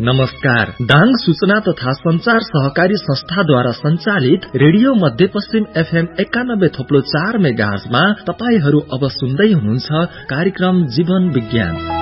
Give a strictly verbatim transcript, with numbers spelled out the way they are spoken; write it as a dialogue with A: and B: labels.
A: नमस्कार। दाङ सूचना तथा संचार सहकारी संस्थाद्वारा संचालित रेडियो मध्यपश्चिम एफएम एकानब्बे थोप्लो चार मेगाहर्जमा तपाईहरू अब सुन्दै हुनुहुन्छ कार्यक्रम जीवन विज्ञान।